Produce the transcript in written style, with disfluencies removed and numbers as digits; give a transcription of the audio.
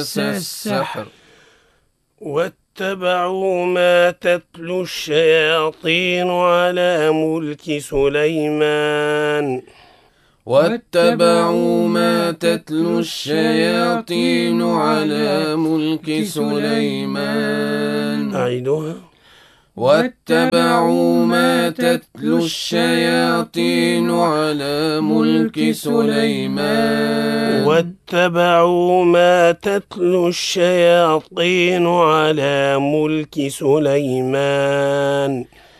مس السحر. واتبعوا ما تتلو الشياطين على ملك سليمان. واتبعوا ما تتلو الشياطين على ملك سليمان. أعيدها. واتبعوا ما تتلو الشياطين على ملك سليمان. واتبعوا ما تتلو الشياطين على ملك سليمان.